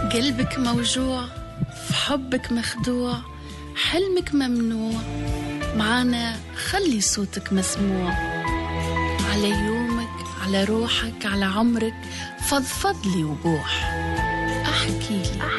قلبك موجوع، في حبك مخدوع، حلمك ممنوع، معانا خلي صوتك مسموع. على يومك، على روحك، على عمرك، فضفضلي وبوح. أحكي لي